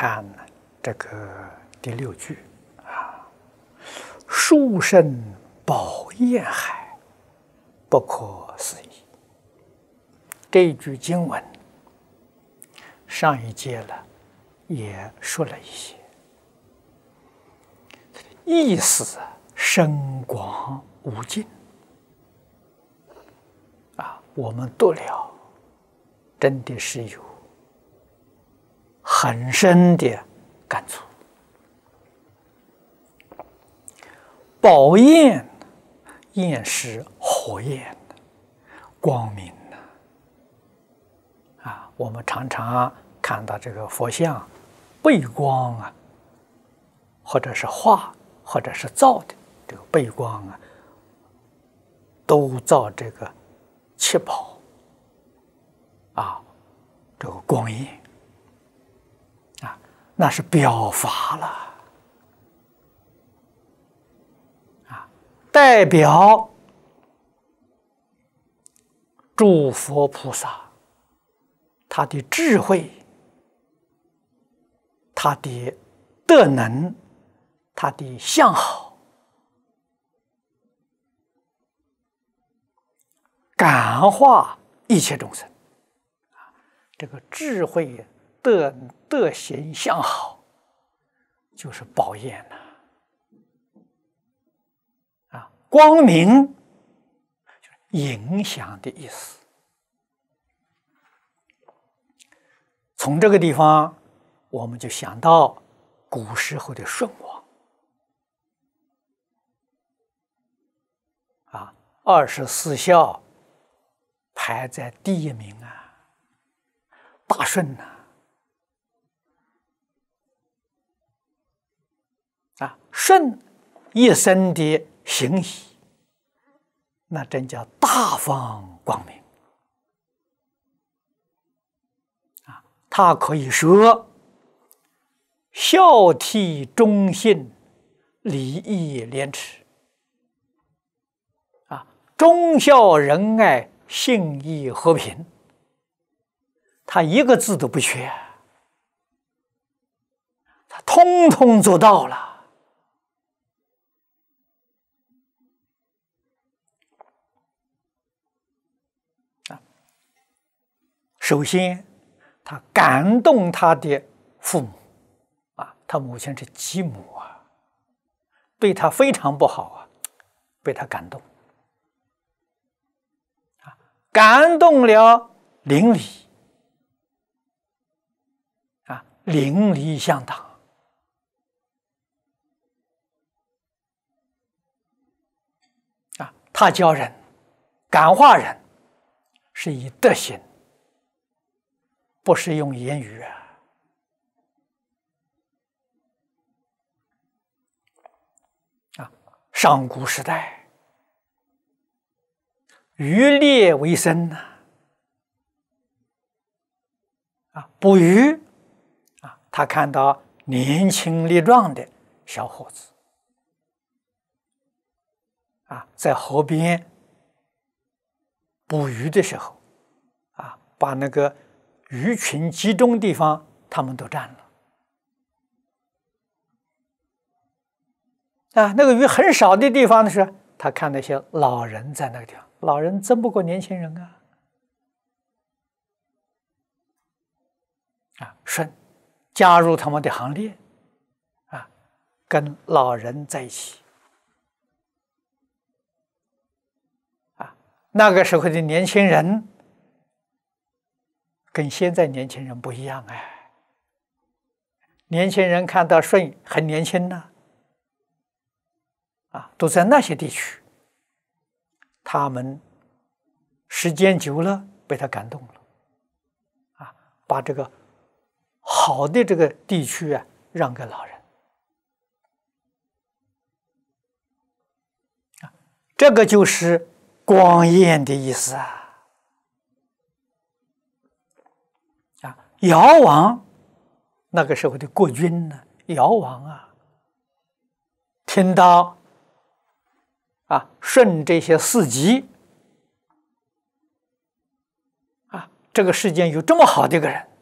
看这个第6句啊，殊胜宝焰海，不可思议。这一句经文，上一节了也说了一些，意思深广无尽啊，我们读了，真的是有很深的感触。宝焰，焰是火焰，光明啊！我们常常看到这个佛像背光啊，或者是画，或者是造的这个背光啊，都造这个七宝啊，这个光焰啊，那是表法了啊，代表诸佛菩萨他的智慧，他的德能，他的相好，感化一切众生。这个智慧德行相好，就是宝焰啊，光明就是影响的意思。从这个地方，我们就想到古时候的舜王啊，24孝排在第1名啊，大舜啊，舜一生的行仪，那真叫大放光明啊！他可以说孝悌忠信，礼义廉耻啊，忠孝仁爱，信义和平，他一个字都不缺，他通通做到了。首先，他感动他的父母啊，他母亲是继母啊，对他非常不好啊，被他感动啊，感动了邻里啊，邻里相当啊，他教人感化人是以德行，不是用言语啊！上古时代，渔猎为生啊，捕鱼啊，他看到年轻力壮的小伙子啊，在河边捕鱼的时候啊，把那个鱼群集中地方，他们都占了啊。那个鱼很少的地方的时候，他看那些老人在那个地方，老人争不过年轻人啊，舜加入他们的行列啊，跟老人在一起啊。那个时候的年轻人跟现在年轻人不一样哎，年轻人看到舜很年轻啊，都在那些地区，他们时间久了被他感动了啊，把这个好的这个地区啊让给老人啊，这个就是光焰的意思啊。尧王那个时候的国君呢，尧王啊，听到啊舜这些事迹啊，这个世间有这么好的一个人